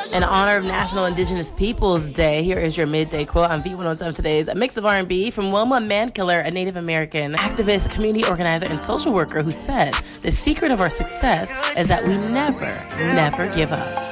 In honor of National Indigenous Peoples Day, here is your midday quote on V107 Today's a mix of R&B from Wilma Mankiller, a Native American activist, community organizer, and social worker who said, "The secret of our success is that we never, never give up."